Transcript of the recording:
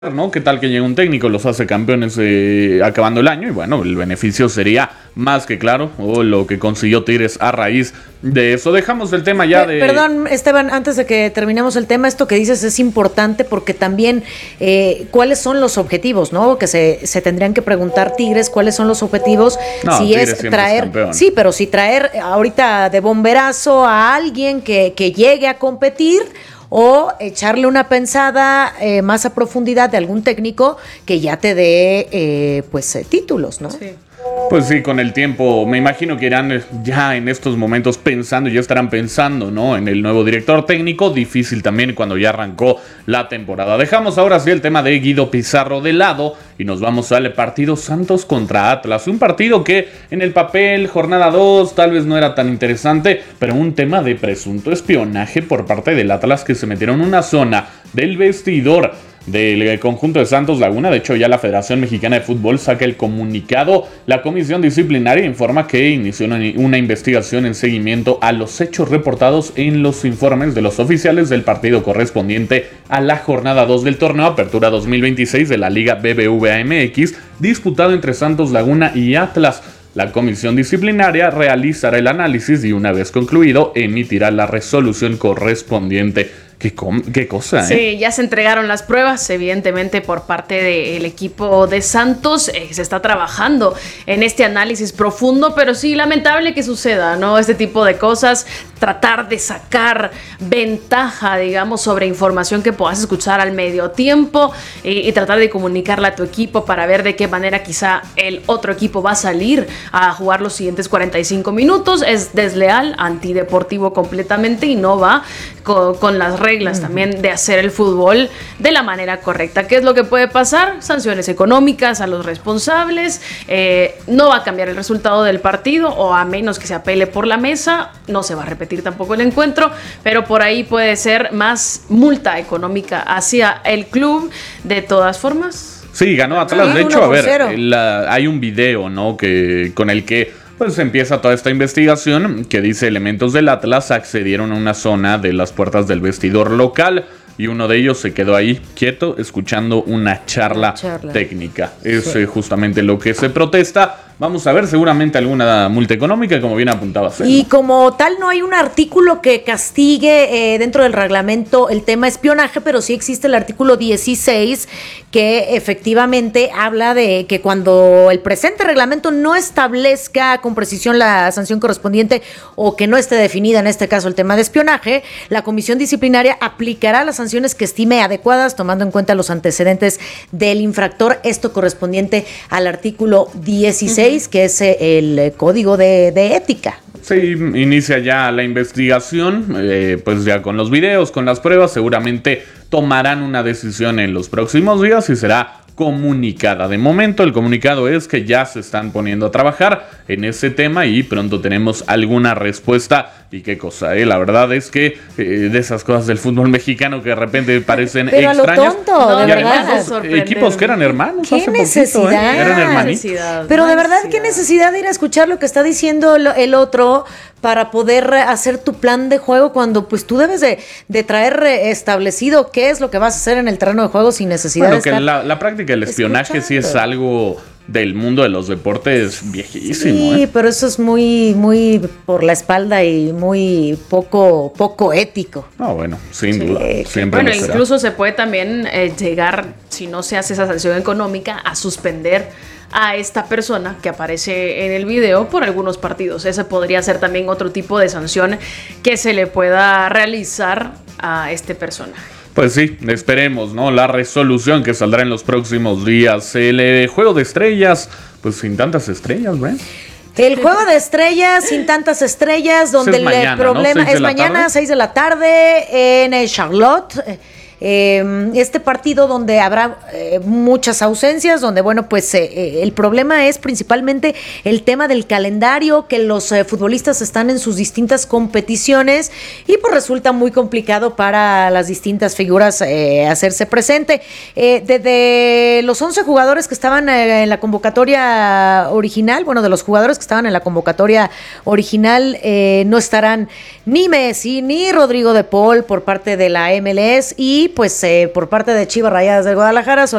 ¿no? ¿Qué tal que llega un técnico, los hace campeones acabando el año? Y bueno, el beneficio sería más que claro, o lo que consiguió Tigres a raíz de eso. Dejamos el tema ya de... Perdón, Esteban, antes de que terminemos el tema, esto que dices es importante porque también cuáles son los objetivos, ¿no? Que se tendrían que preguntar Tigres cuáles son los objetivos. No, si Tigres es traer... Es sí, pero si traer ahorita de bomberazo a alguien que llegue a competir, o echarle una pensada más a profundidad de algún técnico que ya te dé títulos, ¿no? Sí. Pues sí, con el tiempo me imagino que irán ya en estos momentos pensando, ya estarán pensando, ¿no? En el nuevo director técnico. Difícil también cuando ya arrancó la temporada. Dejamos ahora sí el tema de Guido Pizarro de lado y nos vamos al partido Santos contra Atlas. Un partido que en el papel, jornada 2, tal vez no era tan interesante, pero un tema de presunto espionaje por parte del Atlas que se metieron en una zona del vestidor del conjunto de Santos Laguna. De hecho, ya la Federación Mexicana de Fútbol saca el comunicado. La comisión disciplinaria informa que inició una investigación en seguimiento a los hechos reportados en los informes de los oficiales del partido correspondiente a la jornada 2 del torneo Apertura 2026 de la Liga BBVA MX, disputado entre Santos Laguna y Atlas. La comisión disciplinaria realizará el análisis y una vez concluido emitirá la resolución correspondiente. ¿Qué cosa, Sí, ya se entregaron las pruebas, evidentemente por parte del equipo de Santos. Se está trabajando en este análisis profundo, pero sí, lamentable que suceda, ¿no? Este tipo de cosas, tratar de sacar ventaja, digamos, sobre información que puedas escuchar al medio tiempo y tratar de comunicarla a tu equipo para ver de qué manera quizá el otro equipo va a salir a jugar los siguientes 45 minutos. Es desleal, antideportivo completamente y no va con las reglas también de hacer el fútbol de la manera correcta. ¿Qué es lo que puede pasar? Sanciones económicas a los responsables, no va a cambiar el resultado del partido, o a menos que se apele por la mesa, no se va a repetir tampoco el encuentro, pero por ahí puede ser más multa económica hacia el club. De todas formas, sí, ganó Atlas. De hecho, a ver, hay un video, ¿no? Con el que pues empieza toda esta investigación que dice: elementos del Atlas accedieron a una zona de las puertas del vestidor local y uno de ellos se quedó ahí quieto escuchando una charla técnica. Es justamente lo que se protesta. Vamos a ver, seguramente alguna multa económica, como bien apuntabas. Y como tal, no hay un artículo que castigue dentro del reglamento el tema espionaje, pero sí existe el artículo 16 que efectivamente habla de que cuando el presente reglamento no establezca con precisión la sanción correspondiente o que no esté definida, en este caso el tema de espionaje, la comisión disciplinaria aplicará las sanciones que estime adecuadas, tomando en cuenta los antecedentes del infractor, esto correspondiente al artículo 16, que es el código de ética. Sí, inicia ya la investigación, pues ya con los videos, con las pruebas, seguramente tomarán una decisión en los próximos días y será comunicada. De momento, el comunicado es que ya se están poniendo a trabajar en ese tema y pronto tenemos alguna respuesta. Y qué cosa, la verdad es que de esas cosas del fútbol mexicano que de repente parecen pero extrañas. A lo tonto, de además, equipos que eran hermanos ¿qué hace necesidad? poquito, eran hermanitos. Pero de verdad, ¿qué necesidad de ir a escuchar lo que está diciendo el otro para poder hacer tu plan de juego cuando pues tú debes de traer establecido qué es lo que vas a hacer en el terreno de juego sin necesidad de estar la práctica del espionaje sí es algo del mundo de los deportes viejísimo. Sí, pero eso es muy, muy por la espalda y muy poco ético. No, bueno, sin duda. Siempre bueno, incluso se puede también llegar, si no se hace esa sanción económica, a suspender a esta persona que aparece en el video por algunos partidos. Ese podría ser también otro tipo de sanción que se le pueda realizar a este personaje. Pues sí, esperemos, ¿no? La resolución que saldrá en los próximos días. El juego de estrellas, pues sin tantas estrellas, ¿verdad? El juego de estrellas sin tantas estrellas, donde el problema es mañana, 6 de la tarde, en Charlotte. Este partido donde habrá muchas ausencias, donde bueno, pues el problema es principalmente el tema del calendario, que los futbolistas están en sus distintas competiciones y pues resulta muy complicado para las distintas figuras hacerse presente. De los 11 jugadores que estaban en la convocatoria original, bueno, de los jugadores que estaban en la convocatoria original, no estarán ni Messi ni Rodrigo de Paul por parte de la MLS y pues por parte de Chivas Rayadas del Guadalajara